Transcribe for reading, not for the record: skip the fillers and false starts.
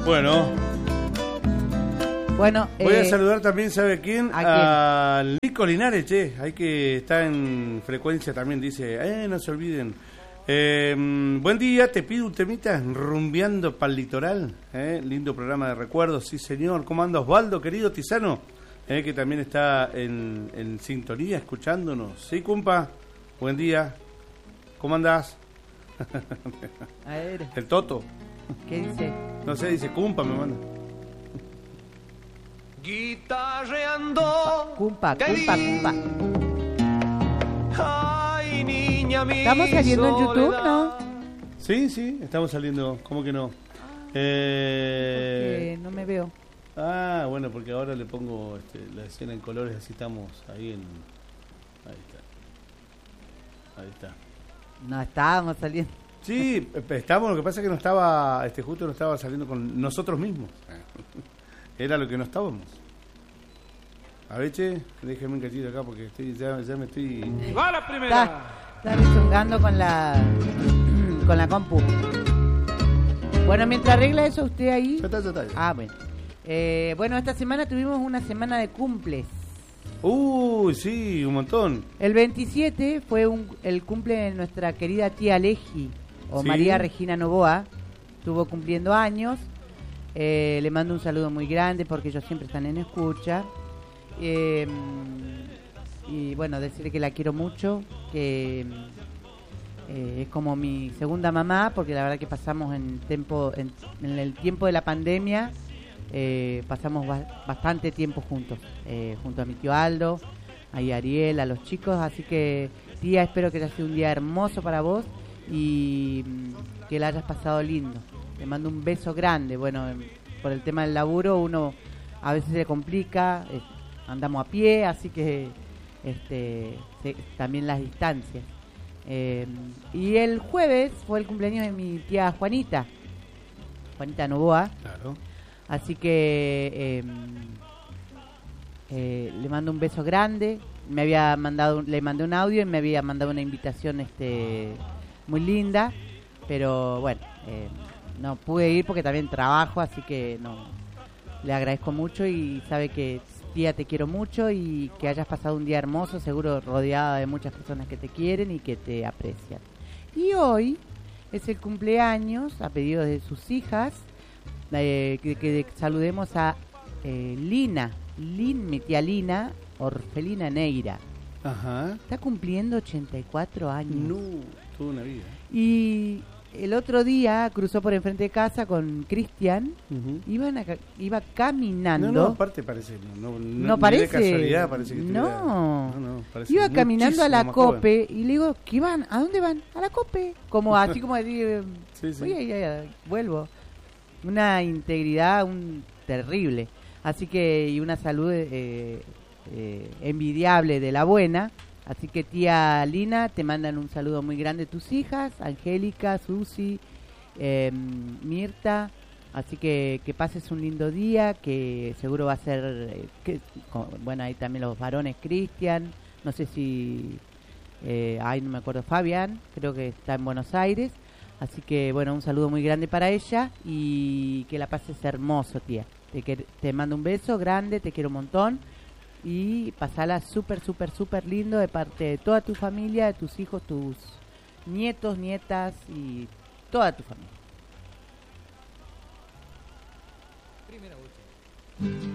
Bueno, voy a saludar también, ¿sabe quién? ¿A Al Nico Linares, che. Hay que estar en frecuencia también, dice. No se olviden. Buen día, te pido un temita rumbeando para el litoral. Lindo programa de recuerdos, sí señor. ¿Cómo anda Osvaldo, querido Tizano? Que también está en sintonía, escuchándonos. Sí, compa. Buen día. ¿Cómo andás? A ver. El Toto. ¿Qué dice? No sé, dice cumpa, me manda. Guitarreando. Cumpa. Ay, niña mía. ¿Estamos saliendo en YouTube, no? Sí, estamos saliendo. ¿Cómo que no? Porque no me veo. Bueno, porque ahora le pongo la escena en colores, así estamos ahí en... Ahí está. No estábamos saliendo. Sí, estamos, lo que pasa es que no estaba, justo no estaba saliendo con nosotros mismos. Era lo que no estábamos. A ver, che, déjeme un cachito acá porque ya me estoy... ¡Va la primera! Está rezongando con la compu. Bueno, mientras arregla eso usted ahí... Ya está. Bueno. Bueno, esta semana tuvimos una semana de cumples. Sí, un montón. El 27 fue el cumple de nuestra querida tía Aleji, o ¿Sí? María Regina Novoa. Estuvo cumpliendo años. Le mando un saludo muy grande porque ellos siempre están en escucha. Y bueno, decirle que la quiero mucho, que es como mi segunda mamá, porque la verdad que pasamos en el tiempo de la pandemia, pasamos bastante tiempo juntos, junto a mi tío Aldo, a Ariel, a los chicos, así que tía, espero que haya sido un día hermoso para vos y que la hayas pasado lindo. Te mando un beso grande. Bueno, por el tema del laburo uno a veces se complica, andamos a pie, así que también las distancias. Y el jueves fue el cumpleaños de mi tía Juanita Novoa. Claro. Así que le mando un beso grande. Le mandé un audio y me había mandado una invitación muy linda, pero bueno, no pude ir porque también trabajo, así que no. Le agradezco mucho y sabe que tía, te quiero mucho y que hayas pasado un día hermoso, seguro rodeada de muchas personas que te quieren y que te aprecian. Y hoy es el cumpleaños, a pedido de sus hijas, que saludemos a mi tía Lina, Orfelina Neira. Ajá. Está cumpliendo 84 años. No, toda una vida. Y el otro día cruzó por enfrente de casa con Cristian. Uh-huh. Iba caminando. No, aparte parece. No parece. De casualidad parece que no, parece iba caminando a la Cope joven. y le digo, ¿qué van? ¿A dónde van? A la Cope. Así como decir, sí. Oye, vuelvo. Una integridad terrible. Así que, y una salud envidiable de la buena. Así que tía Lina, te mandan un saludo muy grande tus hijas, Angélica, Susi, Mirta. Así que pases un lindo día, que seguro va a ser, bueno, ahí también los varones, Cristian, no sé si, no me acuerdo, Fabián, creo que está en Buenos Aires. Así que, bueno, un saludo muy grande para ella y que la pases hermoso, tía. Te mando un beso grande, te quiero un montón. Y pasala súper lindo de parte de toda tu familia, de tus hijos, tus nietos, nietas y toda tu familia. Primera